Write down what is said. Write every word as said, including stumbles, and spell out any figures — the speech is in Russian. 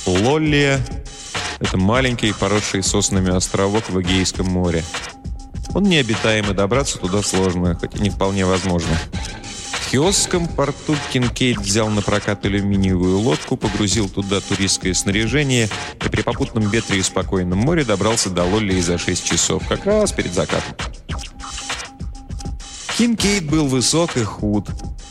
Лоллия — это маленький, поросший соснами островок в Эгейском море. Он необитаем, и добраться туда сложно, хоть и не вполне возможно. В Хиосском порту Кинкейд взял на прокат алюминиевую лодку, погрузил туда туристское снаряжение и при попутном ветре и спокойном море добрался до Лоллии за шесть часов, как раз перед закатом. Кинкейд был высок и худ.